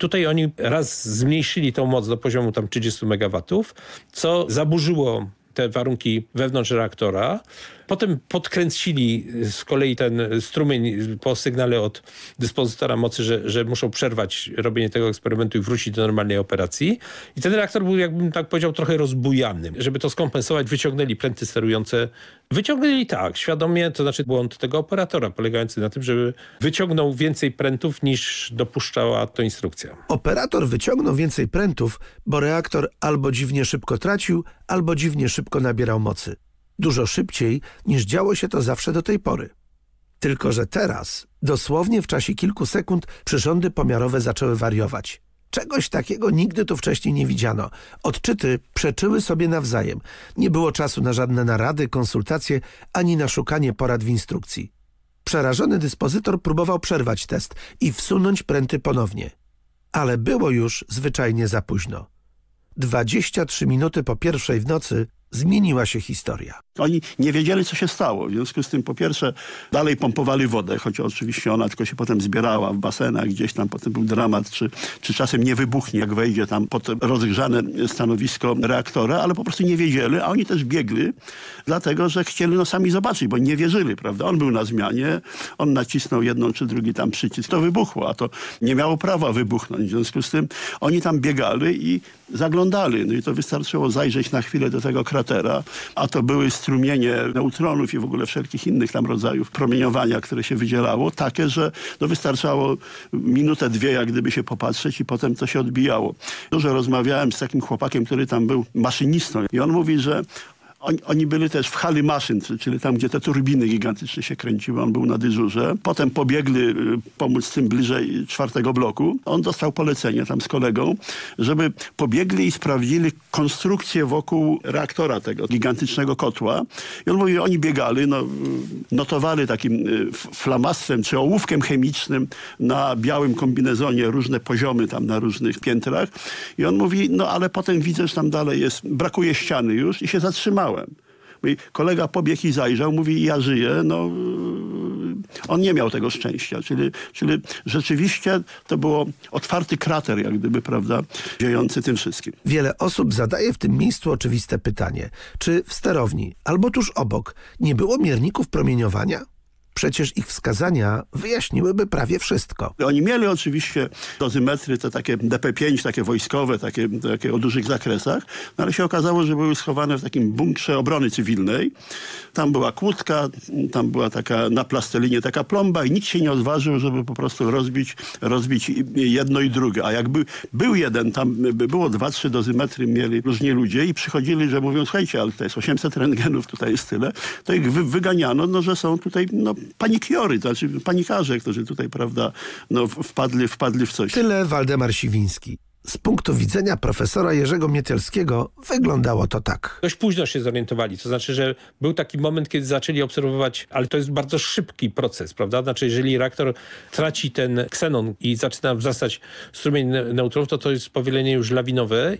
Tutaj oni raz zmniejszyli tą moc do poziomu tam 30 MW, co zaburzyło te warunki wewnątrz reaktora. Potem podkręcili z kolei ten strumień po sygnale od dyspozytora mocy, że muszą przerwać robienie tego eksperymentu i wrócić do normalnej operacji. I ten reaktor był, jakbym tak powiedział, trochę rozbujany. Żeby to skompensować, wyciągnęli pręty sterujące. Wyciągnęli tak, świadomie, to znaczy błąd tego operatora, polegający na tym, żeby wyciągnął więcej prętów niż dopuszczała to instrukcja. Operator wyciągnął więcej prętów, bo reaktor albo dziwnie szybko tracił, albo dziwnie szybko nabierał mocy. Dużo szybciej niż działo się to zawsze do tej pory. Tylko że teraz, dosłownie w czasie kilku sekund, przyrządy pomiarowe zaczęły wariować. Czegoś takiego nigdy tu wcześniej nie widziano. Odczyty przeczyły sobie nawzajem. Nie było czasu na żadne narady, konsultacje, ani na szukanie porad w instrukcji. Przerażony dyspozytor próbował przerwać test i wsunąć pręty ponownie. Ale było już zwyczajnie za późno. 23 minuty po 1:00 w nocy zmieniła się historia. Oni nie wiedzieli, co się stało. W związku z tym, po pierwsze, dalej pompowali wodę, choć oczywiście ona tylko się potem zbierała w basenach, gdzieś tam potem był dramat, czy czasem nie wybuchnie, jak wejdzie tam pod rozgrzane stanowisko reaktora, ale po prostu nie wiedzieli, a oni też biegli, dlatego, że chcieli sami zobaczyć, bo nie wierzyli, prawda? On był na zmianie, on nacisnął jedną czy drugi tam przycisk, to wybuchło, a to nie miało prawa wybuchnąć. W związku z tym oni tam biegali i zaglądali. No i to wystarczyło zajrzeć na chwilę do tego kratera, a to były strumienie neutronów i w ogóle wszelkich innych tam rodzajów promieniowania, które się wydzielało, takie, że wystarczało minutę, dwie, jak gdyby się popatrzeć i potem to się odbijało. Dużo rozmawiałem z takim chłopakiem, który tam był maszynistą i on mówi, że oni byli też w hali maszyn, czyli tam, gdzie te turbiny gigantyczne się kręciły. On był na dyżurze. Potem pobiegli pomóc tym bliżej 4. bloku. On dostał polecenie tam z kolegą, żeby pobiegli i sprawdzili konstrukcję wokół reaktora tego gigantycznego kotła. I on mówi, oni biegali, notowali takim flamastrem czy ołówkiem chemicznym na białym kombinezonie różne poziomy tam na różnych piętrach. I on mówi, ale potem widzę, że tam dalej brakuje ściany już i się zatrzymałem. Mój kolega pobiegł i zajrzał, mówi, ja żyję. On nie miał tego szczęścia. Czyli rzeczywiście to było otwarty krater, jak gdyby, prawda, ziejący tym wszystkim. Wiele osób zadaje w tym miejscu oczywiste pytanie. Czy w sterowni albo tuż obok nie było mierników promieniowania? Przecież ich wskazania wyjaśniłyby prawie wszystko. Oni mieli oczywiście dozymetry, te takie DP5, takie wojskowe, takie o dużych zakresach, ale się okazało, że były schowane w takim bunkrze obrony cywilnej. Tam była kłódka, tam była taka na plastelinie taka plomba i nikt się nie odważył, żeby po prostu rozbić jedno i drugie. A jak był jeden, tam było 2-3 dozymetry, mieli różni ludzie i przychodzili, że mówią, słuchajcie, ale to jest 800 rentgenów, tutaj jest tyle, to ich wyganiano, że są tutaj, panikiory, to znaczy panikarze, którzy tutaj, prawda, wpadli w coś. Tyle Waldemar Siwiński. Z punktu widzenia profesora Jerzego Mietielskiego wyglądało to tak. Dość późno się zorientowali, to znaczy, że był taki moment, kiedy zaczęli obserwować, ale to jest bardzo szybki proces, prawda? Znaczy, jeżeli reaktor traci ten ksenon i zaczyna wzrastać strumień neutronów, to jest powielenie już lawinowe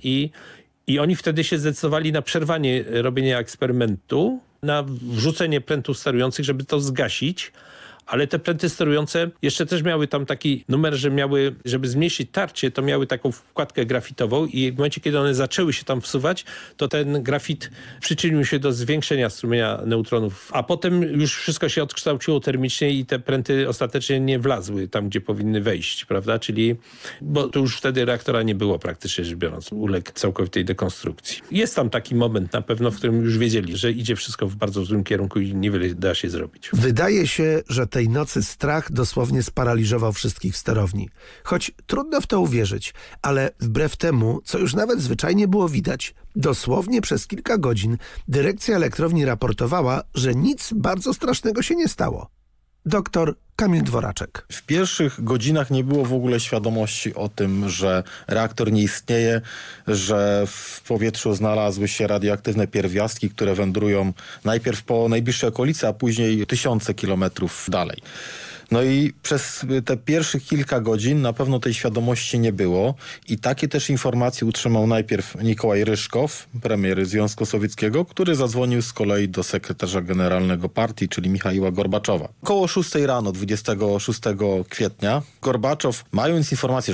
i oni wtedy się zdecydowali na przerwanie robienia eksperymentu, na wrzucenie prętów sterujących, żeby to zgasić. Ale te pręty sterujące jeszcze też miały tam taki numer, że miały, żeby zmniejszyć tarcie, to miały taką wkładkę grafitową i w momencie, kiedy one zaczęły się tam wsuwać, to ten grafit przyczynił się do zwiększenia strumienia neutronów. A potem już wszystko się odkształciło termicznie i te pręty ostatecznie nie wlazły tam, gdzie powinny wejść, prawda? Czyli, bo to już wtedy reaktora nie było praktycznie rzecz biorąc, uległ całkowitej dekonstrukcji. Jest tam taki moment na pewno, w którym już wiedzieli, że idzie wszystko w bardzo złym kierunku i niewiele da się zrobić. Wydaje się, że tej nocy strach dosłownie sparaliżował wszystkich w sterowni. Choć trudno w to uwierzyć, ale wbrew temu, co już nawet zwyczajnie było widać, dosłownie przez kilka godzin dyrekcja elektrowni raportowała, że nic bardzo strasznego się nie stało. Doktor Kamil Dworaczek. W pierwszych godzinach nie było w ogóle świadomości o tym, że reaktor nie istnieje, że w powietrzu znalazły się radioaktywne pierwiastki, które wędrują najpierw po najbliższej okolicy, a później tysiące kilometrów dalej. No i przez te pierwszych kilka godzin na pewno tej świadomości nie było i takie też informacje utrzymał najpierw Nikołaj Ryszkow, premier Związku Sowieckiego, który zadzwonił z kolei do sekretarza generalnego partii, czyli Michaiła Gorbaczowa. Koło 6 rano 26 kwietnia Gorbaczow, mając informację,